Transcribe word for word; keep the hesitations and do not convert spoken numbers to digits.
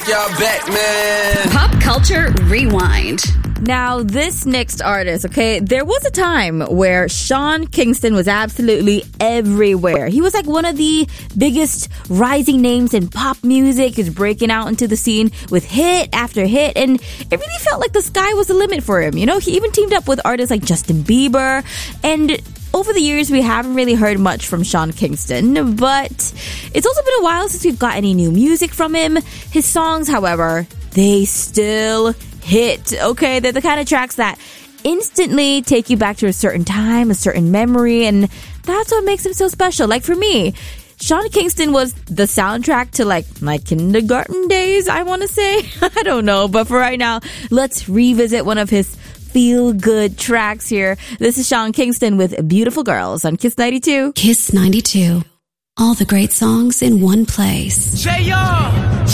y'all back, man. Pop Culture Rewind. Now, this next artist, okay, there was a time where Sean Kingston was absolutely everywhere. He was like one of the biggest rising names in pop music. He was breaking out into the scene with hit after hit, and it really felt like the sky was the limit for him. You know, he even teamed up with artists like Justin Bieber, and over the years, we haven't really heard much from Sean Kingston, but it's also been a while since we've got any new music from him. His songs, however, they still hit, okay? They're the kind of tracks that instantly take you back to a certain time, a certain memory, and that's what makes him so special. Like for me, Sean Kingston was the soundtrack to like my kindergarten days, I want to say. I don't know, but for right now, let's revisit one of his feel-good tracks here. This is Sean Kingston with Beautiful Girls on Kiss ninety-two. Kiss ninety-two. All the great songs in one place. Say y'all.